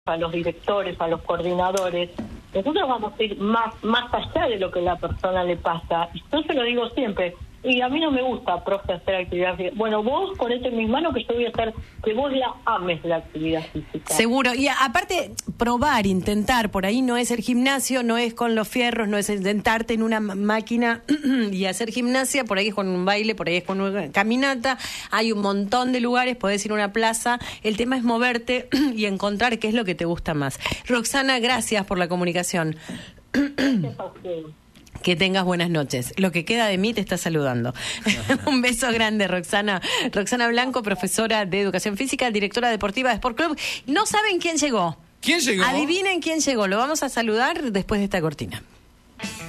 a los directores, a los coordinadores, nosotros vamos a ir más allá de lo que a la persona le pasa. Yo se lo digo siempre, y a mí no me gusta, profe, hacer actividad física. Bueno, vos ponete en mis manos que yo voy a hacer que vos la ames la actividad física. Seguro, y aparte probar, intentar, por ahí no es el gimnasio, no es con los fierros, no es sentarte en una máquina y hacer gimnasia, por ahí es con un baile, por ahí es con una caminata, hay un montón de lugares, podés ir a una plaza, el tema es moverte y encontrar qué es lo que te gusta más. Roxana, gracias por la comunicación. Gracias a ustedes. Que tengas buenas noches. Lo que queda de mí te está saludando. Un beso grande, Roxana. Roxana Blanco, profesora de Educación Física, directora deportiva de Sport Club. No saben quién llegó. ¿Quién llegó? Adivinen quién llegó. Lo vamos a saludar después de esta cortina.